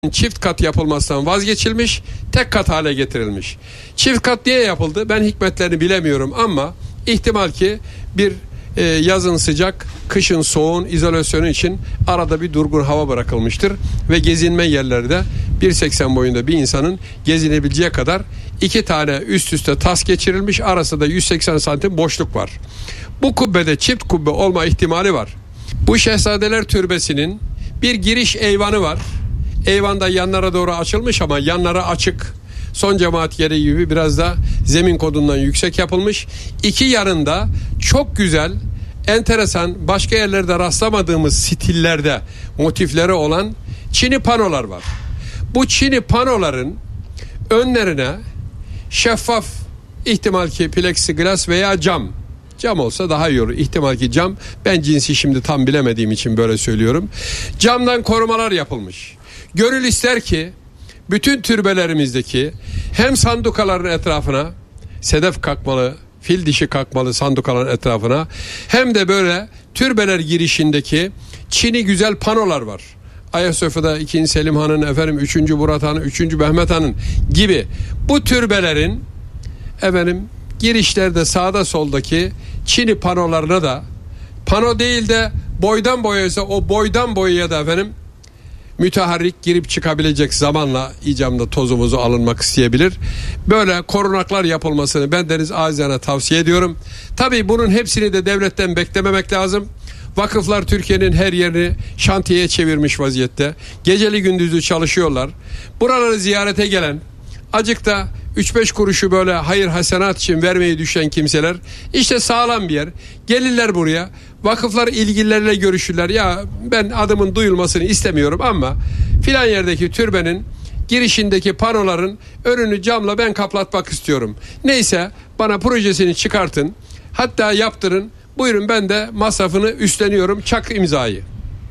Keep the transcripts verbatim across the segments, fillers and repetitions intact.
Çift kat yapılmasından vazgeçilmiş, tek kat hale getirilmiş. Çift kat niye yapıldı? Ben hikmetlerini bilemiyorum ama ihtimal ki bir e, yazın sıcak, kışın soğuğun izolasyonu için arada bir durgun hava bırakılmıştır ve gezinme yerleri de bir seksen boyunda bir insanın gezinebileceği kadar iki tane üst üste tas geçirilmiş, arasında yüz seksen santim boşluk var. Bu kubbede çift kubbe olma ihtimali var. Bu Şehzadeler Türbesi'nin bir giriş eyvanı var. Eyvanda yanlara doğru açılmış ama yanlara açık. Son cemaat yeri gibi biraz da zemin kodundan yüksek yapılmış. İki yanında çok güzel, enteresan, başka yerlerde rastlamadığımız stillerde motifleri olan çini panolar var. Bu çini panoların önlerine şeffaf, ihtimal ki plexiglas veya cam. Cam olsa daha iyi olur. İhtimal ki cam. Ben cinsi şimdi tam bilemediğim için böyle söylüyorum. Camdan korumalar yapılmış. Gönül ister ki bütün türbelerimizdeki hem sandukaların etrafına sedef kakmalı, fil dişi kakmalı sandukaların etrafına hem de böyle türbeler girişindeki çini güzel panolar var. Ayasofya'da ikinci. Selim Han'ın, efendim üçüncü. Murat Han'ın, üçüncü. Mehmet Han'ın gibi bu türbelerin efendim girişlerde sağda soldaki çini panolarına da pano değil de boydan boyaya ise o boydan boyaya da efendim müteharrik girip çıkabilecek, zamanla icamda tozumuzu alınmak isteyebilir. Böyle korunaklar yapılmasını bendeniz acizane tavsiye ediyorum. Tabii bunun hepsini de devletten beklememek lazım. Vakıflar Türkiye'nin her yerini şantiyeye çevirmiş vaziyette. Geceli gündüzlü çalışıyorlar. Buraları ziyarete gelen, acık da üç beş kuruşu böyle hayır hasenat için vermeyi düşen kimseler, işte sağlam bir yer. Gelirler buraya. Vakıflar ilgililerle görüşürler. Ya ben adımın duyulmasını istemiyorum ama filan yerdeki türbenin girişindeki panoların önünü camla ben kaplatmak istiyorum. Neyse, bana projesini çıkartın. Hatta yaptırın. Buyurun, ben de masrafını üstleniyorum. Çak imzayı.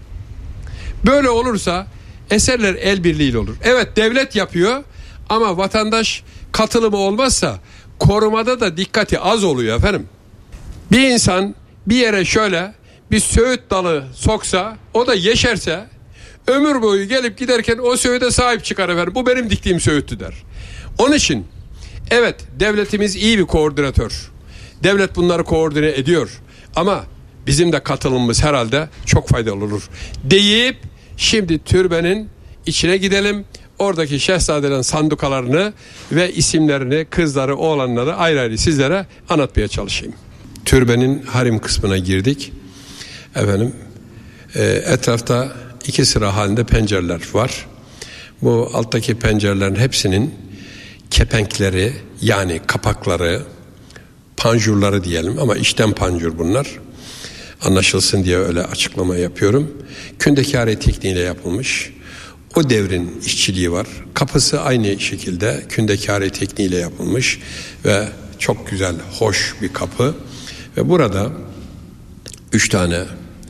Böyle olursa eserler el birliğiyle olur. Evet, devlet yapıyor ama vatandaş katılımı olmazsa korumada da dikkati az oluyor efendim. Bir insan bir yere şöyle bir söğüt dalı soksa, o da yeşerse ömür boyu gelip giderken o söğüde sahip çıkar efendim. Bu benim diktiğim söğüttü der. Onun için evet, devletimiz iyi bir koordinatör. Devlet bunları koordine ediyor. Ama bizim de katılımımız herhalde çok faydalı olur deyip şimdi türbenin içine gidelim. Oradaki şehzadelerin sandukalarını ve isimlerini, kızları, oğlanları ayrı ayrı sizlere anlatmaya çalışayım. Türbenin harim kısmına girdik. Efendim e, etrafta iki sıra halinde pencereler var. Bu alttaki pencerelerin hepsinin kepenkleri, yani kapakları, panjurları diyelim ama içten panjur bunlar. Anlaşılsın diye öyle açıklama yapıyorum. Kündekâre tekniğiyle yapılmış. O devrin işçiliği var. Kapısı aynı şekilde kündekâre tekniğiyle yapılmış ve çok güzel, hoş bir kapı. Ve burada üç tane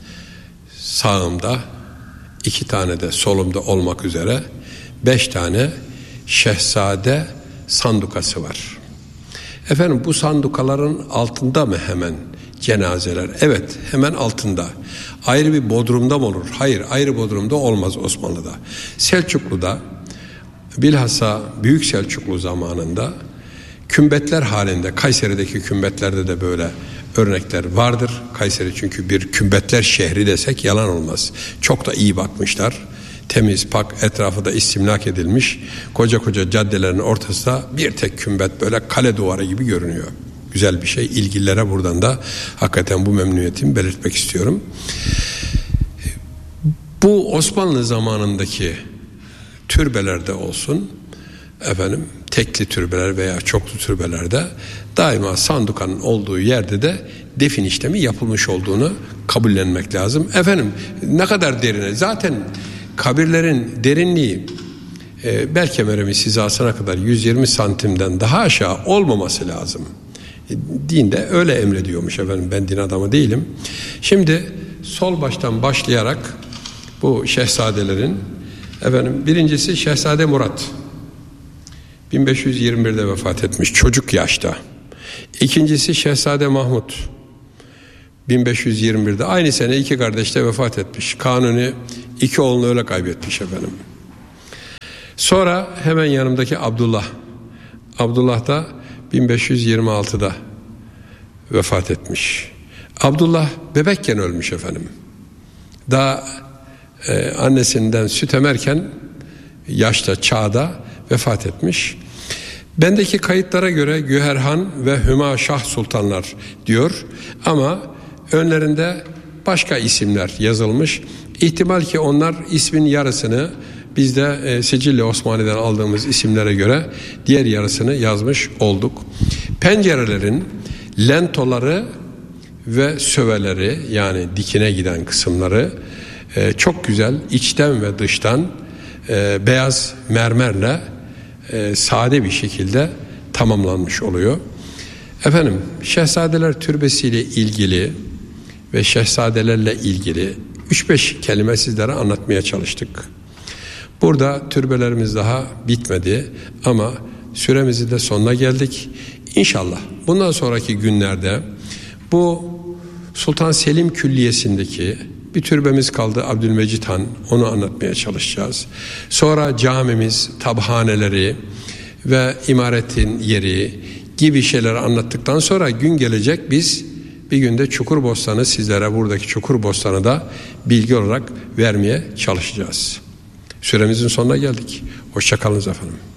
sağımda, iki tane de solumda olmak üzere beş tane şehzade sandukası var. Efendim, bu sandukaların altında mı hemen cenazeler? Evet, hemen altında. Ayrı bir bodrumda mı olur? Hayır, ayrı bodrumda olmaz Osmanlı'da. Selçuklu'da, bilhassa Büyük Selçuklu zamanında kümbetler halinde, Kayseri'deki kümbetlerde de böyle örnekler vardır. Kayseri çünkü bir kümbetler şehri desek yalan olmaz. Çok da iyi bakmışlar. Temiz, pak, etrafı da istimlak edilmiş. Koca koca caddelerin ortasında bir tek kümbet böyle kale duvarı gibi görünüyor. Güzel bir şey. İlgililere buradan da hakikaten bu memnuniyetimi belirtmek istiyorum. Bu Osmanlı zamanındaki türbelerde olsun, efendim tekli türbeler veya çoklu türbelerde daima sandukanın olduğu yerde de defin işlemi yapılmış olduğunu kabullenmek lazım. Efendim ne kadar derine, zaten kabirlerin derinliği e, bel kemerimiz hizasına kadar yüz yirmi santimden daha aşağı olmaması lazım. E, dinde öyle emrediyormuş efendim, ben din adamı değilim. Şimdi sol baştan başlayarak bu şehzadelerin, efendim birincisi Şehzade Murat, bin beş yüz yirmi birde vefat etmiş, çocuk yaşta. İkincisi Şehzade Mahmut, bin beş yüz yirmi birde aynı sene iki kardeş de vefat etmiş. Kanuni iki oğlunu öyle kaybetmiş efendim. Sonra hemen yanımdaki Abdullah. Abdullah da bin beş yüz yirmi altıda vefat etmiş. Abdullah bebekken ölmüş efendim. Daha e, annesinden süt emerken yaşta, çağda vefat etmiş. Bendeki kayıtlara göre Güherhan ve Hüma Şah Sultanlar diyor ama önlerinde başka isimler yazılmış. İhtimal ki onlar ismin yarısını bizde e, Sicilli Osmani'den aldığımız isimlere göre diğer yarısını yazmış olduk. Pencerelerin lentoları ve söveleri, yani dikine giden kısımları e, çok güzel içten ve dıştan e, beyaz mermerle e, sade bir şekilde tamamlanmış oluyor. Efendim, Şehzadeler Türbesi ile ilgili ve şehzadelerle ilgili üç beş kelime sizlere anlatmaya çalıştık. Burada türbelerimiz daha bitmedi ama süremizin de sonuna geldik. İnşallah bundan sonraki günlerde bu Sultan Selim Külliyesi'ndeki bir türbemiz kaldı, Abdülmecit Han, onu anlatmaya çalışacağız. Sonra camimiz, tabhaneleri ve imaretin yeri gibi şeyleri anlattıktan sonra gün gelecek, biz bir günde Çukurbostan'ı sizlere, buradaki Çukurbostan'ı da bilgi olarak vermeye çalışacağız. Süremizin sonuna geldik. Hoşça kalınız efendim.